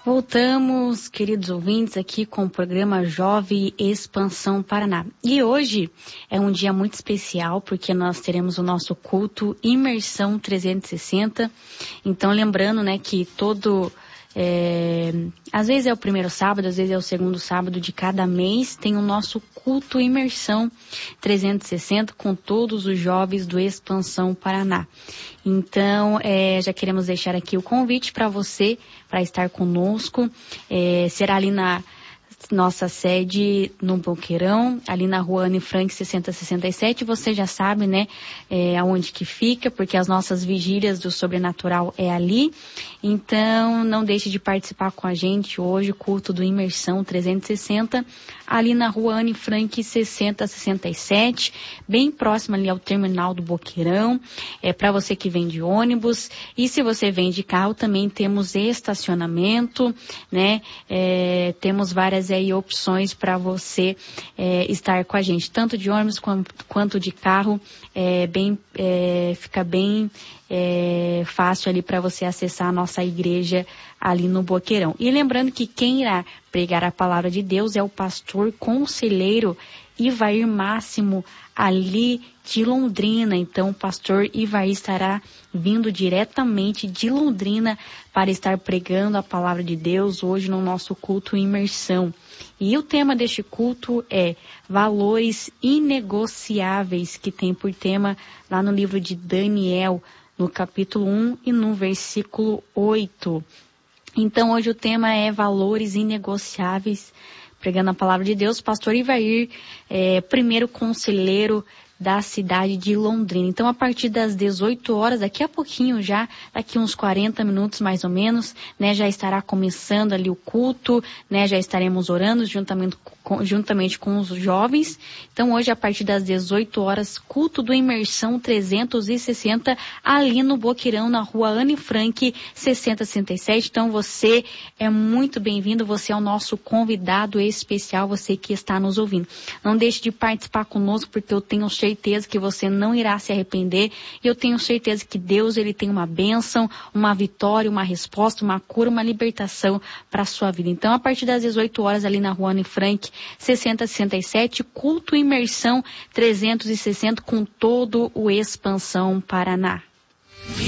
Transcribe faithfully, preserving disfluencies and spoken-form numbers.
Voltamos, queridos ouvintes, aqui com o programa Jovem Expansão Paraná. E hoje é um dia muito especial, porque nós teremos o nosso culto Imersão trezentos e sessenta. Então, lembrando, né, que todo... É, às vezes é o primeiro sábado, às vezes é o segundo sábado de cada mês, tem o nosso culto Imersão trezentos e sessenta com todos os jovens do Expansão Paraná. Então, é, já queremos deixar aqui o convite para você, para estar conosco. É, será ali na nossa sede no Boqueirão, ali na rua Anne Frank sessenta sessenta e sete. Você já sabe, né, é, aonde que fica, porque as nossas vigílias do Sobrenatural é ali. Então, não deixe de participar com a gente hoje, culto do Imersão trezentos e sessenta, ali na rua Anne Frank sessenta sessenta e sete, bem próximo ali ao terminal do Boqueirão, é para você que vem de ônibus. E se você vem de carro, também temos estacionamento, né, é, temos várias aí opções para você é, estar com a gente, tanto de ônibus quanto, quanto de carro, é, bem, é, fica bem é, fácil ali para você acessar a nossa igreja ali no Boqueirão. E lembrando que quem irá pregar a palavra de Deus é o pastor conselheiro Ivair Máximo, ali de Londrina. Então, o pastor Ivair estará vindo diretamente de Londrina para estar pregando a palavra de Deus hoje no nosso culto Imersão. E o tema deste culto é valores inegociáveis, que tem por tema lá no livro de Daniel, no capítulo um e no versículo oito. Então, hoje o tema é valores inegociáveis, pregando a palavra de Deus, pastor Ivair, é, primeiro conselheiro da cidade de Londrina. Então, a partir das dezoito horas, daqui a pouquinho já, daqui uns quarenta minutos mais ou menos, né, já estará começando ali o culto, né, já estaremos orando juntamente com, juntamente com os jovens. Então, hoje, a partir das dezoito horas, culto do Imersão trezentos e sessenta, ali no Boqueirão, na rua Anne Frank, sessenta sessenta e sete. Então, você é muito bem-vindo, você é o nosso convidado especial, você que está nos ouvindo. Não deixe de participar conosco, porque eu tenho certeza que você não irá se arrepender, e eu tenho certeza que Deus, ele tem uma bênção, uma vitória, uma resposta, uma cura, uma libertação para a sua vida. Então, a partir das dezoito horas, ali na rua Anne Frank, sessenta sessenta e sete, culto Imersão trezentos e sessenta com todo o Expansão Paraná.